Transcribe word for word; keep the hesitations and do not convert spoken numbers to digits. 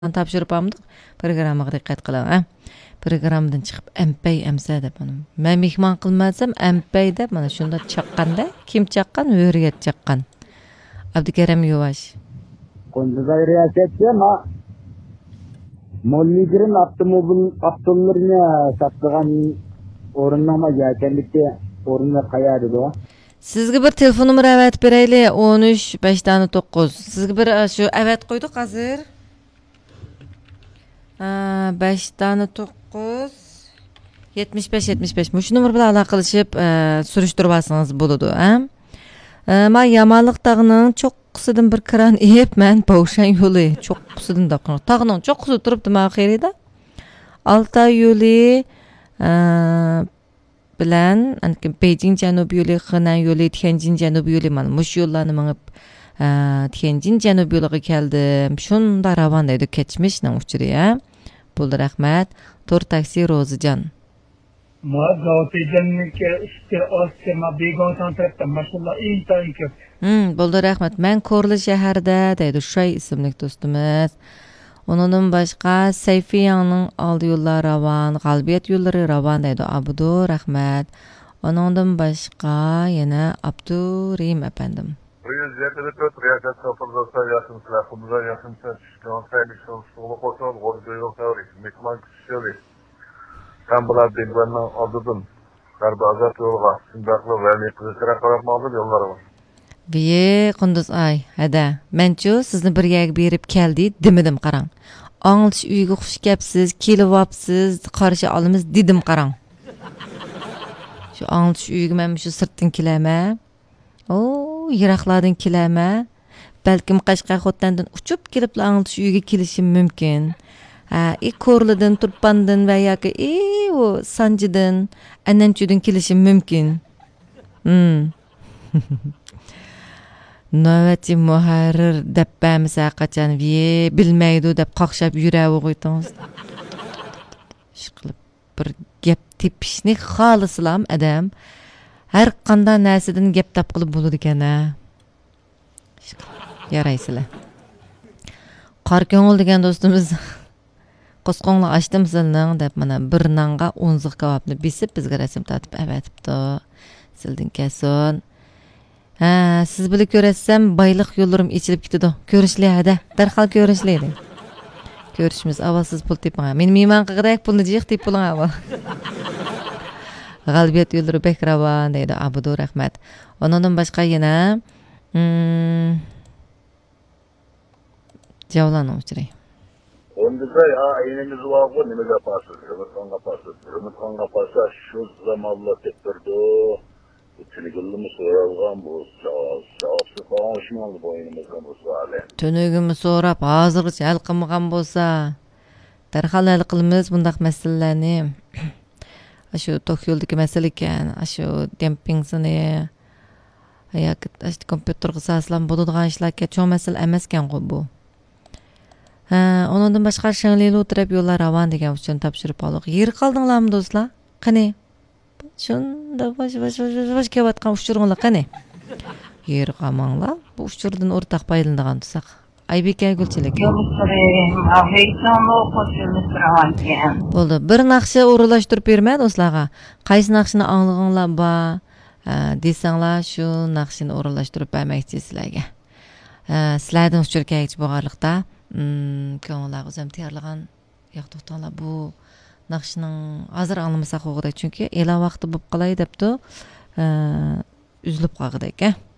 Topshirib oldik. Programmaga diqqat qiling, ha. Programmadan chiqib ampay amsa deb mana. Men mehmon qilmasam ampay deb mana shunda chaqqanda, kim chaqqan, o'rgat chaqqan. Abdukarim Yuvash. Kunduzay riyasetçi ama Molligirin avtomobil avtomobilini sattıgan orunlama gelkenlikte orunlar kayadı da. Sizga bir telefon nomeri avat berayli on uch besh to'qqiz. Sizga bir shu avat qo'ydik hozir. besh to'qqiz yetmish besh yetmish besh. Shu nomer bilan aloqa qilishib surishtirib olsangiz bo'ladi, ha? Men Yamanliq tog'ining cho'qqisidan bir kran ep, men Bovshan yo'li cho'qqisidan daqin. Tog'ining cho'qqisi turibdi men xerida. Altay yo'li bilan anki Beijing janubiy yo'li, Henan yo'li, Tianjin janubiy yo'li mana mush yo'llarni mengib Tianjin janubiy yo'liga keldim. Shunda ravon deydi kechmishning uchiri, ha. Bo'ldi, rahmat. To'r taksi Rozijon. Ma zavtejanniki isti ostma begon santrapda mashallah intayin ko'p. Hmm, bo'ldi, rahmat. Men Korli shaharda deydi Shay ismli do'stimiz. Onundan boshqa Sayfiyanning oldi yo'llari ravon, G'albiyat yo'llari ravon deydi Abdu, rahmat. Onundan boshqa yana Abdurim apandim. yüz yetmiş dört riyaset kapılırsa yakın silahımıza yakın çıkan saymışsın solu koşan orada yok tavri mikman kişileri sen bular bilgilerinin adıdın garba azat yolga sindaklı vermeyi kızıştıra karapmalı yolları var. Biye Kunduz ay hada menchu sizni bir yerga berib keldi demidim qarang. Anglish uyga xush kelibsiz, kelibapsiz, qarshi olamiz dedim qarang. Shu Anglish uyga men shu sirtdan kelaman. Oo, yiroqlardan kelama. Balkim Qashqarxotandan uchib kelib Anglish uyga kelishim mumkin. Ha, i Korlidan, Turpandan va yoki i o Sanjidan, Ananchudan kelishim mumkin. Hmm. Navati muharrir dabbamisa qachon ye bilmaydi deb qaqshab yuravi qo'ydingiz. Shiqilib bir gap tepishni xolislam adam. Har qanday narsadan gap tap qilib bo'ladi ekan-a. Yaraysizlar. Qor ko'ngil degan do'stimiz Qosqonli açdım sizning deb mana bir nanga o'n ziq kebabni besib bizga rasm tatib avatibdi. Sildin kesin. Ha, siz bilan ko'rasam bayliq yo'llarim ichilib ketdi. Ko'rishlaydi. Darhol ko'rishlaydi. Ko'rishimiz avvalsiz pul teping. Men mehmon qilg'dak pulni jiq deb puling avval. G'albiyat yo'llari Bekravan deydi Abdu, rahmat. Ondan boshqa yana javlanib o'chiray. Onda ya aynimiz var bu ne yaparsın? Rımıtkan yaparsın. Rımıtkan yaparsa şu zamanla tekbirde tünügülümü soralgan bu şahsı falan şumanlı boynumuzdan bu suali. Tünügümü sorab hazırgıça hal qilmagan bo'lsa, darhol hal qilamiz bundaq masalalarni. Shu Tokyo'dagi masala ekan, shu dempingisini yoki shu kompyuterga asoslan bo'ladigan ishlarga cho'ng masala emas ekan bu. Ha, ondan boshqa Shanglili o'tirib yo'llar ravon degan uchun topshirib oldik. Yer qoldinglarmi do'stlar? Qani? Shunda bosh bosh bosh kelayotgan uchuringlar qani? Yer qamanglar. Bu uchurdan o'rtaq paylanadigan tusak. Aybeka Gulchilik. Bo'ldi, bir naqsha o'rlashtirib bermay do'stlarga. Qaysi naqshni anglag'inglar ba, desanglar shu naqshni o'rlashtirib bermoqchi sizlarga. Sizlardan uchurkaychi bo'lganlikda ko'ngillar o'zim tayyorlagan yo'q to'xtanglar bu naqshning hozir anglamasak o'g'day chunki e'lon vaqti bo'lib qolay debdi uzilib qoldi ekan.